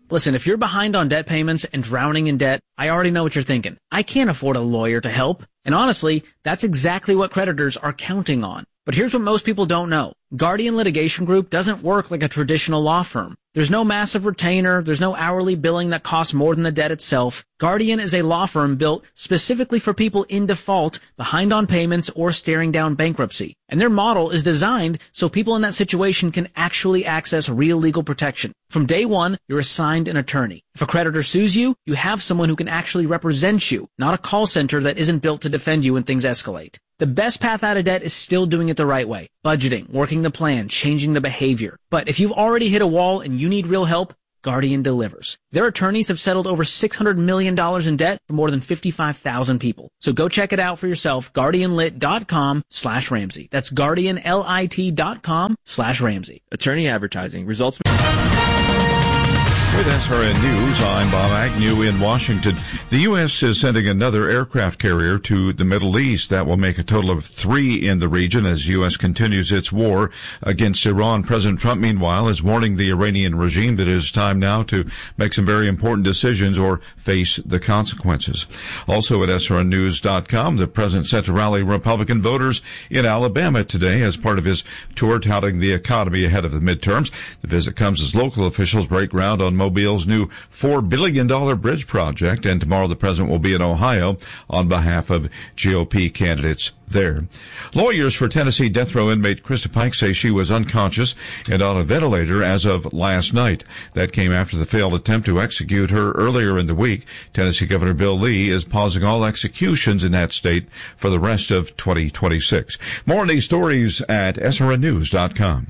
Listen, if you're behind on debt payments and drowning in debt, I already know what you're thinking. I can't afford a lawyer to help. And honestly, that's exactly what creditors are counting on. But here's what most people don't know. Guardian Litigation Group doesn't work like a traditional law firm. There's no massive retainer. There's no hourly billing that costs more than the debt itself. Guardian is a law firm built specifically for people in default, behind on payments, or staring down bankruptcy. And their model is designed so people in that situation can actually access real legal protection. From day one, you're assigned an attorney. If a creditor sues you, you have someone who can actually represent you, not a call center that isn't built to defend you when things escalate. The best path out of debt is still doing it the right way. Budgeting, working the plan, changing the behavior. But if you've already hit a wall and you need real help, Guardian delivers. Their attorneys have settled over $600 million in debt for more than 55,000 people. So go check it out for yourself, guardianlit.com/Ramsey. That's guardianlit.com/Ramsey. Attorney advertising. Results. With SRN News, I'm Bob Agnew in Washington. The U.S. is sending another aircraft carrier to the Middle East. That will make a total of 3 in the region as the U.S. continues its war against Iran. President Trump, meanwhile, is warning the Iranian regime that it is time now to make some very important decisions or face the consequences. Also at SRNnews.com, the president set to rally Republican voters in Alabama today as part of his tour touting the economy ahead of the midterms. The visit comes as local officials break ground on Mobile's new $4 billion bridge project, and tomorrow the president will be in Ohio on behalf of GOP candidates there. Lawyers for Tennessee death row inmate Krista Pike say she was unconscious and on a ventilator as of last night. That came after the failed attempt to execute her earlier in the week. Tennessee Governor Bill Lee is pausing all executions in that state for the rest of 2026. More on these stories at srnnews.com.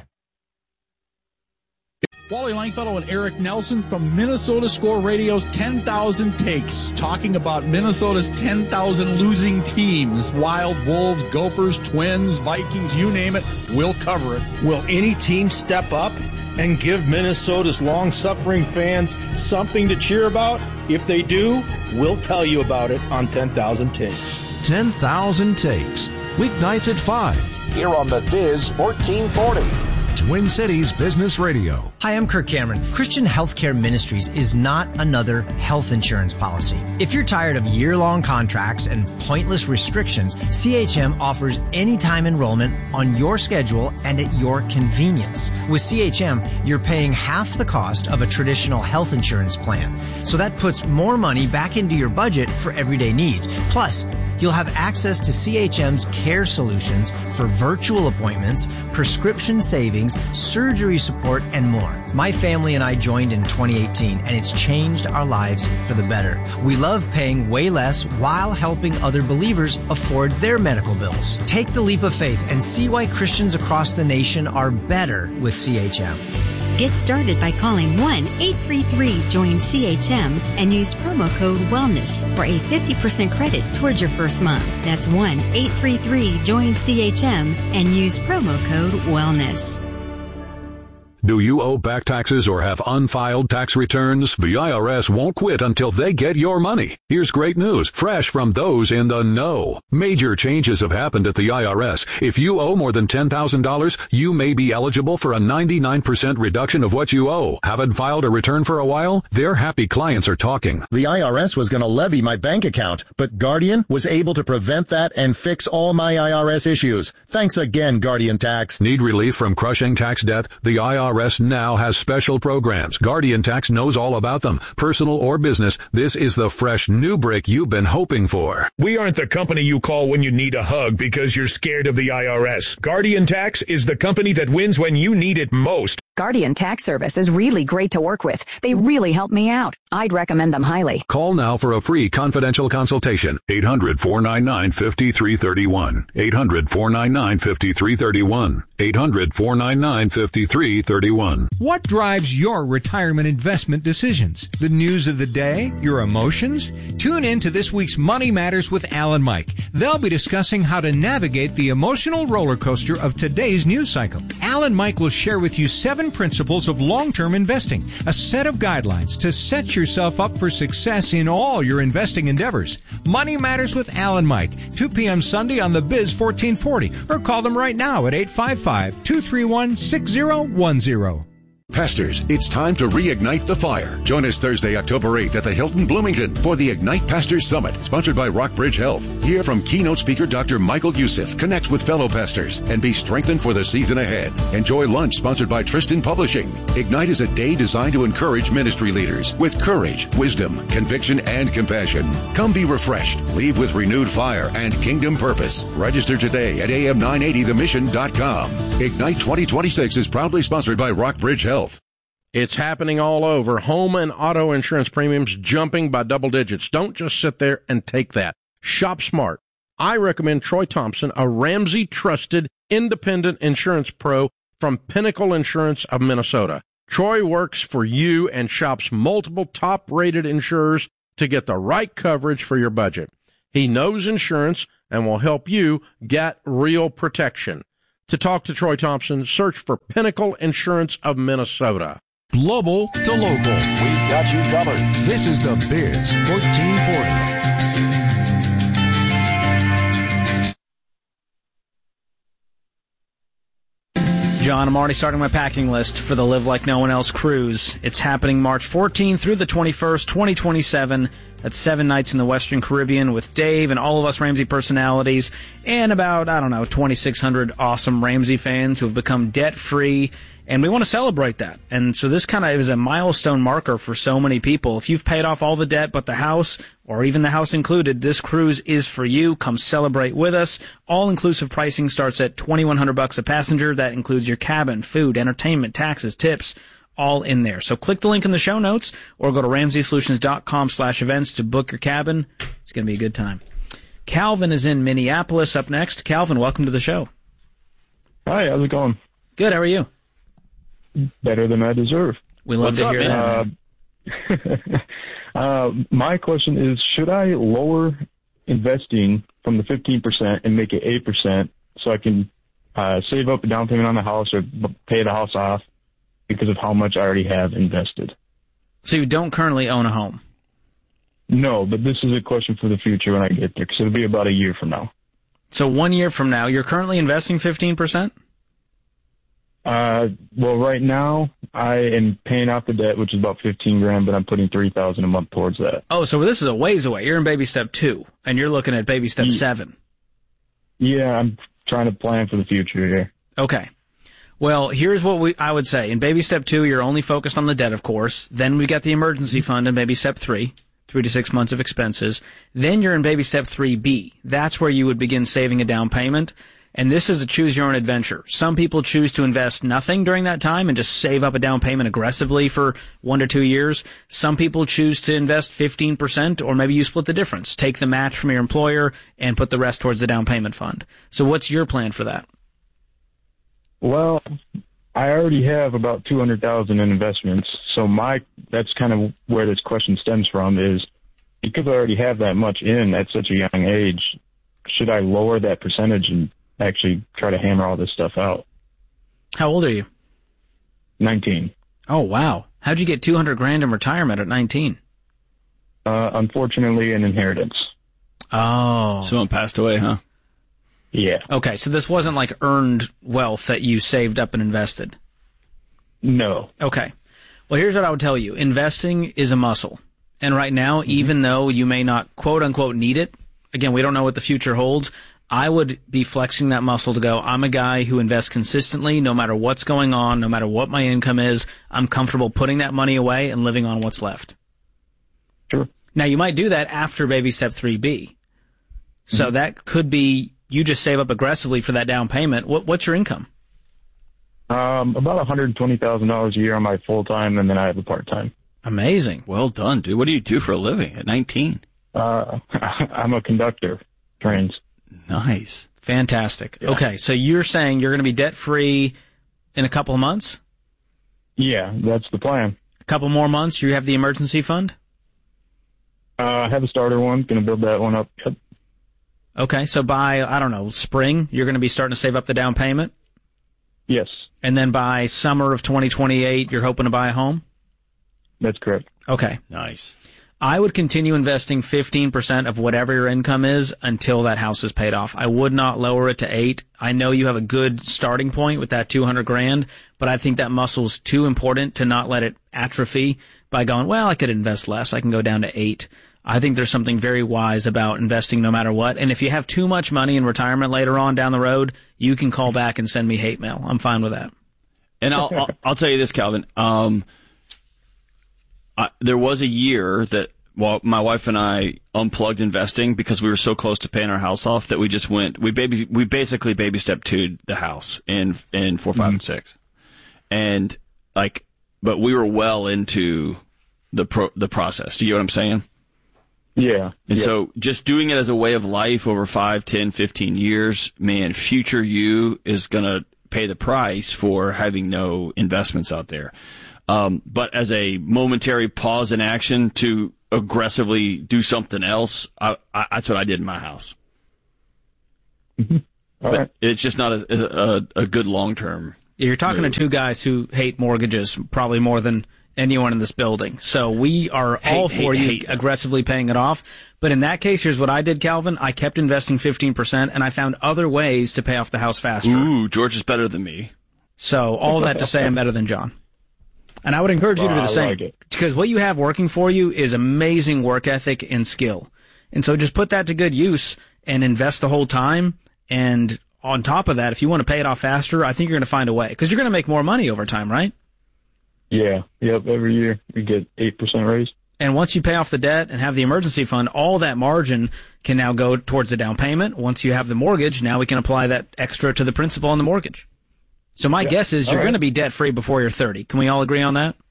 Wally Langfellow and Eric Nelson from Minnesota Score Radio's 10,000 Takes, talking about Minnesota's 10,000 losing teams. Wild, Wolves, Gophers, Twins, Vikings, you name it, we'll cover it. Will any team step up and give Minnesota's long-suffering fans something to cheer about? If they do, we'll tell you about it on 10,000 Takes. 10,000 Takes, weeknights at 5. Here on the Biz 1440. Twin Cities Business Radio. Hi, I'm Kirk Cameron. Christian Healthcare Ministries is not another health insurance policy. If you're tired of year-long contracts and pointless restrictions, CHM offers anytime enrollment on your schedule and at your convenience. With CHM, you're paying half the cost of a traditional health insurance plan. So that puts more money back into your budget for everyday needs. Plus, you'll have access to CHM's care solutions for virtual appointments, prescription savings, surgery support, and more. My family and I joined in 2018, and it's changed our lives for the better. We love paying way less while helping other believers afford their medical bills. Take the leap of faith and see why Christians across the nation are better with CHM. Get started by calling 1-833-JOIN-CHM and use promo code WELLNESS for a 50% credit towards your first month. That's 1-833-JOIN-CHM and use promo code WELLNESS. Do you owe back taxes or have unfiled tax returns? The IRS won't quit until they get your money. Here's great news, fresh from those in the know. Major changes have happened at the IRS. If you owe more than $10,000, you may be eligible for a 99% reduction of what you owe. Haven't filed a return for a while? Their happy clients are talking. The IRS was going to levy my bank account, but Guardian was able to prevent that and fix all my IRS issues. Thanks again, Guardian Tax. Need relief from crushing tax debt? The IRS now has special programs. Guardian Tax knows all about them. Personal or business, this is the fresh new break you've been hoping for. We aren't the company you call when you need a hug because you're scared of the IRS. Guardian Tax is the company that wins when you need it most. Guardian Tax Service is really great to work with. They really help me out. I'd recommend them highly. Call now for a free confidential consultation. 800-499-5331. 800-499-5331. 800-499-5331. What drives your retirement investment decisions? The news of the day? Your emotions? Tune in to this week's Money Matters with Al and Mike. They'll be discussing how to navigate the emotional roller coaster of today's news cycle. Al and Mike will share with you 7 principles of long-term investing, a set of guidelines to set yourself up for success in all your investing endeavors. Money Matters with Al and Mike, 2 p.m. Sunday on the Biz 1440, or call them right now at 855-231-6010. Pastors, it's time to reignite the fire. Join us Thursday, October 8th at the Hilton Bloomington for the Ignite Pastors Summit, sponsored by Rockbridge Health. Hear from keynote speaker Dr. Michael Youssef, connect with fellow pastors, and be strengthened for the season ahead. Enjoy lunch sponsored by Tristan Publishing. Ignite is a day designed to encourage ministry leaders with courage, wisdom, conviction, and compassion. Come be refreshed, leave with renewed fire and kingdom purpose. Register today at am980themission.com. Ignite 2026 is proudly sponsored by Rockbridge Health. It's happening all over. Home and auto insurance premiums jumping by double digits. Don't just sit there and take that. Shop smart. I recommend Troy Thompson, a Ramsey trusted independent insurance pro from Pinnacle Insurance of Minnesota. Troy works for you and shops multiple top-rated insurers to get the right coverage for your budget. He knows insurance and will help you get real protection. To talk to Troy Thompson, search for Pinnacle Insurance of Minnesota. Global to local. We've got you covered. This is the Biz 1440. John, I'm already starting my packing list for the Live Like No One Else cruise. It's happening March 14th through the 21st, 2027. That's 7 nights in the Western Caribbean with Dave and all of us Ramsey personalities and about, 2,600 awesome Ramsey fans who have become debt-free. And we want to celebrate that. And so this kind of is a milestone marker for so many people. If you've paid off all the debt but the house, or even the house included, this cruise is for you. Come celebrate with us. All-inclusive pricing starts at $2,100 a passenger. That includes your cabin, food, entertainment, taxes, tips, all in there. So click the link in the show notes or go to RamseySolutions.com/events to book your cabin. It's going to be a good time. Calvin is in Minneapolis up next. Calvin, welcome to the show. Hi, how's it going? Good, how are you? Better than I deserve. We love to hear that. My question is, should I lower investing from the 15% and make it 8% so I can save up a down payment on the house or pay the house off because of how much I already have invested? So you don't currently own a home? No, but this is a question for the future when I get there, because it'll be about a year from now. So 1 year from now, you're currently investing 15%? Well, right now I am paying off the debt, which is about $15,000, but I'm putting $3,000 a month towards that. Oh, so this is a ways away. You're in baby step 2, and you're looking at baby step 7. Yeah, I'm trying to plan for the future here. Okay. Well, here's what I would say. In baby step 2, you're only focused on the debt, of course. Then we got the emergency fund in baby step 3, 3 to 6 months of expenses. Then you're in baby step 3B. That's where you would begin saving a down payment. And this is a choose-your-own-adventure. Some people choose to invest nothing during that time and just save up a down payment aggressively for 1 to 2 years. Some people choose to invest 15%, or maybe you split the difference. Take the match from your employer and put the rest towards the down payment fund. So what's your plan for that? Well, I already have about $200,000 in investments. So that's kind of where this question stems from, is because I already have that much in at such a young age, should I lower that percentage and actually try to hammer all this stuff out? How old are you? 19. Oh, wow. How'd you get $200,000 in retirement at 19? Unfortunately, an inheritance. Oh. Someone passed away, huh? Yeah. Okay, so this wasn't like earned wealth that you saved up and invested? No. Okay. Well, here's what I would tell you. Investing is a muscle. And right now, even though you may not quote-unquote need it, again, we don't know what the future holds, I would be flexing that muscle to go, I'm a guy who invests consistently no matter what's going on, no matter what my income is. I'm comfortable putting that money away and living on what's left. Sure. Now, you might do that after baby step 3B. So that could be you just save up aggressively for that down payment. What's your income? About $120,000 a year on my full-time, and then I have a part-time. Amazing. Well done, dude. What do you do for a living at 19? I'm a conductor, trains. Nice. Fantastic. Yeah. Okay, so you're saying you're going to be debt-free in a couple of months? Yeah, that's the plan. A couple more months, you have the emergency fund? I have a starter one. Going to build that one up. Yep. Okay, so by, spring, you're going to be starting to save up the down payment? Yes. And then by summer of 2028, you're hoping to buy a home? That's correct. Okay. Nice. I would continue investing 15% of whatever your income is until that house is paid off. I would not lower it to 8. I know you have a good starting point with that $200,000, but I think that muscle's too important to not let it atrophy by going, well, I could invest less. I can go down to 8. I think there's something very wise about investing no matter what. And if you have too much money in retirement later on down the road, you can call back and send me hate mail. I'm fine with that. And I'll tell you this, Calvin. There was a year that my wife and I unplugged investing because we were so close to paying our house off that we just went. We basically baby step 2'd the house in 4, 5, and 6, and but we were well into the process. Do you get what I'm saying? Yeah. And so just doing it as a way of life over 5, 10, 15 years, man, future you is gonna pay the price for having no investments out there. But as a momentary pause in action to aggressively do something else, that's what I did in my house. Mm-hmm. But right. It's just not a good long-term. You're talking to two guys who hate mortgages probably more than anyone in this building. So we are all for you aggressively paying it off. But in that case, here's what I did, Calvin. I kept investing 15%, and I found other ways to pay off the house faster. Ooh, George is better than me. So all that to say I'm better than John. And I would encourage you to do the same, because what you have working for you is amazing work ethic and skill. And so just put that to good use and invest the whole time. And on top of that, if you want to pay it off faster, I think you're going to find a way, because you're going to make more money over time, right? Yeah. Yep. Every year we get 8% raise. And once you pay off the debt and have the emergency fund, all that margin can now go towards the down payment. Once you have the mortgage, now we can apply that extra to the principal on the mortgage. So my guess is you're going to be debt-free before you're 30. Can we all agree on that?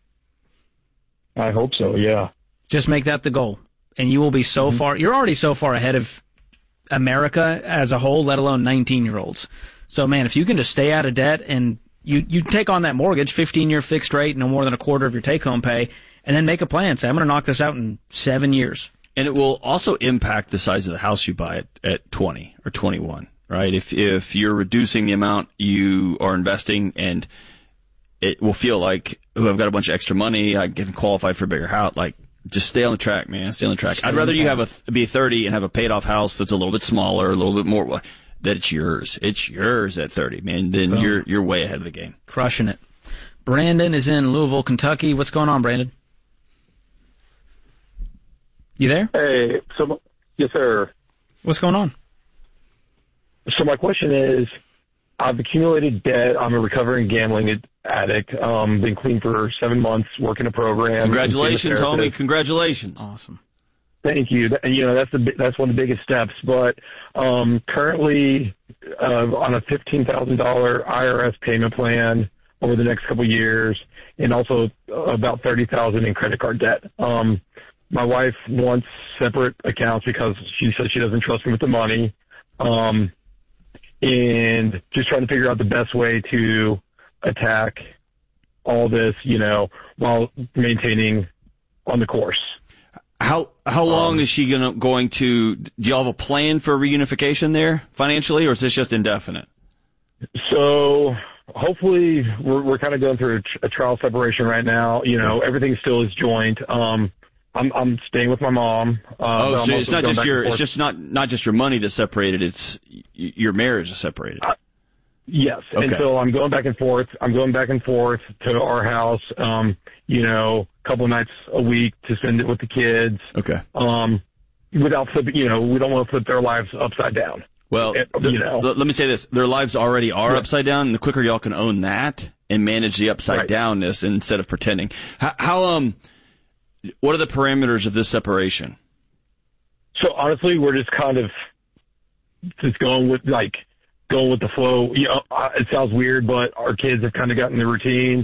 I hope so, yeah. Just make that the goal. And you will be so far, you're already so far ahead of America as a whole, let alone 19-year-olds. So, man, if you can just stay out of debt and you take on that mortgage, 15-year fixed rate, no more than a quarter of your take-home pay, and then make a plan. Say, I'm going to knock this out in 7 years. And it will also impact the size of the house you buy at 20 or 21. Right? If you're reducing the amount you are investing, and it will feel like, I've got a bunch of extra money, I get qualified for a bigger house, just stay on the track, man. Stay on the track. I'd rather you be 30 and have a paid off house that's a little bit smaller, a little bit more, that it's yours. It's yours at 30, man. Then you're way ahead of the game. Crushing it. Brandon is in Louisville, Kentucky. What's going on, Brandon? You there? Hey, yes, sir. What's going on? So my question is, I've accumulated debt. I'm a recovering gambling addict. Been clean for 7 months, working a program. Congratulations, homie. Congratulations. Awesome. Thank you. That's one of the biggest steps. But currently on a $15,000 IRS payment plan over the next couple of years, and also about $30,000 in credit card debt. My wife wants separate accounts because she says she doesn't trust me with the money. And just trying to figure out the best way to attack all this, while maintaining on the course. How long is she going to? Do y'all have a plan for reunification there financially, or is this just indefinite? So hopefully we're kind of going through a trial separation right now. Everything still is joint. I'm staying with my mom. So it's not just it's just not just your money that's separated. It's your marriage is separated. Yes. Okay. And so I'm going back and forth. To our house. A couple of nights a week to spend it with the kids. Okay. Without flipping, we don't want to flip their lives upside down. Well, let me say this: their lives already are upside down. And the quicker y'all can own that and manage the upside downness instead of pretending. How what are the parameters of this separation? So honestly, we're just kind of going with the flow. It sounds weird, but our kids have kind of gotten the routine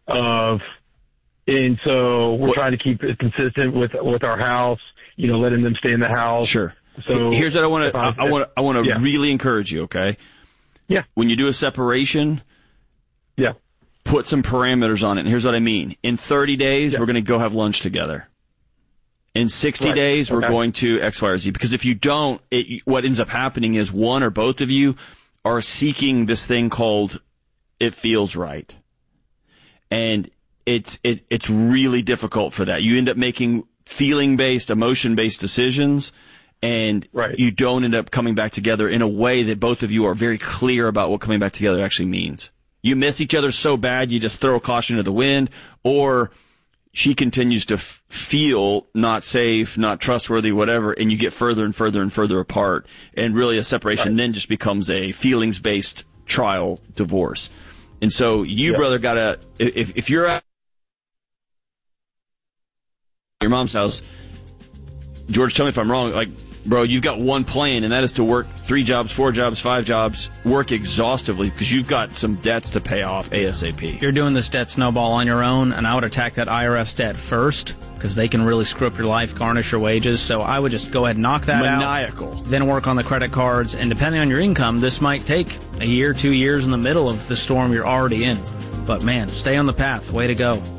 and so we're trying to keep it consistent with our house. Letting them stay in the house. Sure. So here's what I want to really encourage you. Okay. Yeah. When you do a separation. Yeah. Put some parameters on it. And here's what I mean. In 30 days, we're going to go have lunch together. In 60 days, we're going to X, Y, or Z. Because if you don't, what ends up happening is one or both of you are seeking this thing called it feels right. And it's really difficult for that. You end up making feeling-based, emotion-based decisions, and you don't end up coming back together in a way that both of you are very clear about what coming back together actually means. You miss each other so bad you just throw caution to the wind, or she continues to feel not safe, not trustworthy, whatever, and you get further and further and further apart, and really a separation then just becomes a feelings-based trial divorce. And so you, brother, gotta, if you're at your mom's house, George, tell me if I'm wrong, like, bro, you've got one plan, and that is to work 3 jobs, 4 jobs, 5 jobs, work exhaustively, because you've got some debts to pay off ASAP. You're doing this debt snowball on your own, and I would attack that IRS debt first, because they can really screw up your life, garnish your wages. So I would just go ahead and knock that Maniacal. out. Then work on the credit cards, and depending on your income, this might take a year, 2 years in the middle of the storm you're already in. But man, stay on the path. Way to go.